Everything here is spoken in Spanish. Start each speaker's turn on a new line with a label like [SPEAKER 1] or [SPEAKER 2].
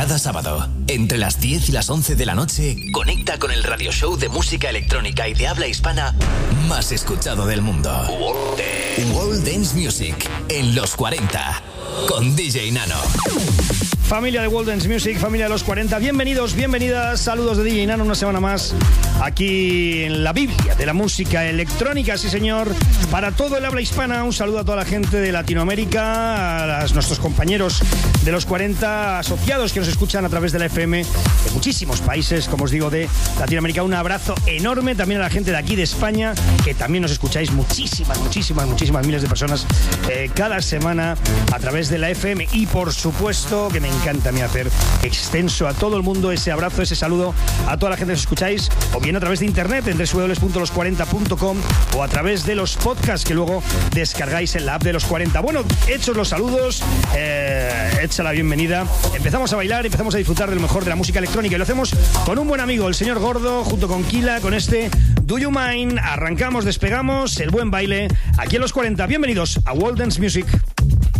[SPEAKER 1] Cada sábado, entre las 10 y las 11 de la noche, conecta con el radio show de música electrónica y de habla hispana más escuchado del mundo. World Dance Music en los 40 con DJ Nano.
[SPEAKER 2] Familia de World Dance Music, familia de los 40, bienvenidos, bienvenidas, saludos de DJ Nano una semana más aquí en la Biblia de la música electrónica, sí señor, para todo el habla hispana. Un saludo a toda la gente de Latinoamérica, a nuestros compañeros de los 40 asociados que nos escuchan a través de la FM de muchísimos países, como os digo, de Latinoamérica. Un abrazo enorme también a la gente de aquí de España, que también nos escucháis muchísimas miles de personas cada semana a través de la FM. Y por supuesto que me encanta a mí hacer extenso a todo el mundo ese abrazo, ese saludo a toda la gente que os escucháis, o bien a través de internet en www.los40.com o a través de los podcasts que luego descargáis en la app de los 40. Bueno, hechos los saludos, hecha la bienvenida, empezamos a bailar, empezamos a disfrutar de lo mejor de la música electrónica y lo hacemos con un buen amigo, el señor Gordo, junto con Kila, con este Do You Mind. Arrancamos, despegamos el buen baile aquí en los 40. Bienvenidos a World Dance Music.